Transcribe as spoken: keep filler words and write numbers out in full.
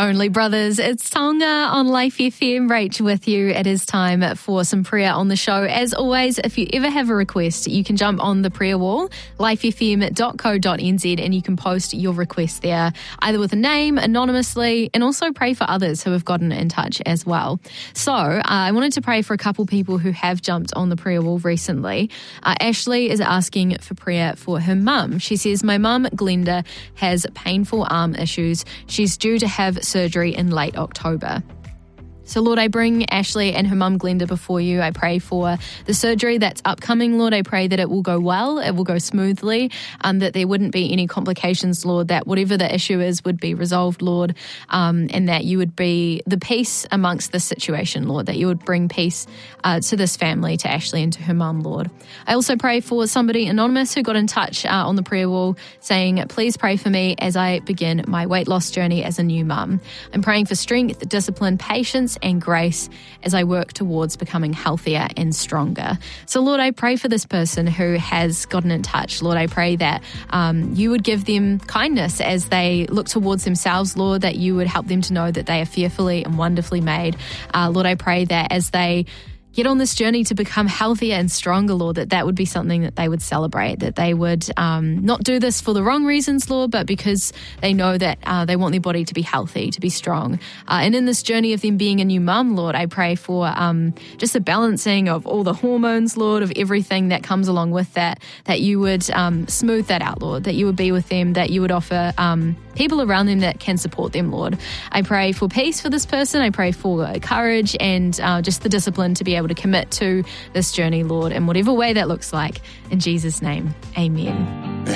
Only Brothers. It's Tonga on Life F M. Rach with you. It is time for some prayer on the show. As always, if you ever have a request, you can jump on the prayer wall, life f m dot co dot n z, and you can post your request there, either with a name, anonymously, and also pray for others who have gotten in touch as well. So uh, I wanted to pray for a couple people who have jumped on the prayer wall recently. Uh, Ashley is asking for prayer for her mum. She says, my mum, Glenda, has painful arm issues. She's due to have surgery in late October. So, Lord, I bring Ashley and her mum, Glenda, before you. I pray for the surgery that's upcoming, Lord. I pray that it will go well, it will go smoothly, um, that there wouldn't be any complications, Lord, that whatever the issue is would be resolved, Lord, um, and that you would be the peace amongst this situation, Lord, that you would bring peace uh, to this family, to Ashley and to her mum, Lord. I also pray for somebody anonymous who got in touch uh, on the prayer wall saying, please pray for me as I begin my weight loss journey as a new mum. I'm praying for strength, discipline, patience, and grace as I work towards becoming healthier and stronger. So, Lord, I pray for this person who has gotten in touch. Lord, I pray that um, you would give them kindness as they look towards themselves, Lord, that you would help them to know that they are fearfully and wonderfully made. Uh, Lord, I pray that as they get on this journey to become healthier and stronger, Lord, that that would be something that they would celebrate, that they would um, not do this for the wrong reasons, Lord, but because they know that uh, they want their body to be healthy, to be strong. Uh, and in this journey of them being a new mum, Lord, I pray for um, just a balancing of all the hormones, Lord, of everything that comes along with that, that you would um, smooth that out, Lord, that you would be with them, that you would offer um, people around them that can support them, Lord. I pray for peace for this person. I pray for courage and uh, just the discipline to be able to commit to this journey, Lord, in whatever way that looks like. In Jesus' name, amen.